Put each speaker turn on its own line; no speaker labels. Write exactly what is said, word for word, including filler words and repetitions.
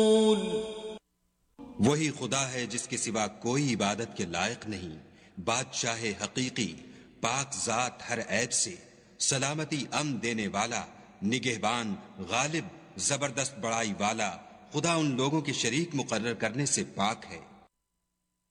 वही खुदा है जिसके सिवा कोई इबादत के लायक नहीं, बादशाह हकीकी, पाक जात हर ऐब से, सलामती अम देने वाला, निगहबान, गालिब, जबरदस्त बड़ाई वाला। खुदा उन लोगों के शरीक मुकर्रर करने से पाक है